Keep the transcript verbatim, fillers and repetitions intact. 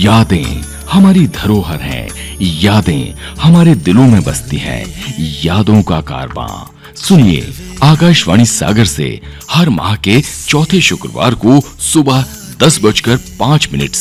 यादें हमारी धरोहर हैं, यादें हमारे दिलों में बसती हैं। यादों का कारवां सुनिए आकाशवाणी सागर से हर माह के चौथे शुक्रवार को सुबह दस बजकर पांच मिनट